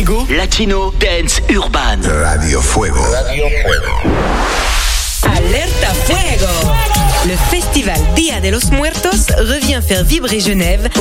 Fuego, Latino Dance Urban. Radio Fuego. Radio Fuego. Alerta Fuego. Le festival Dia de los Muertos revient faire vibrer Genève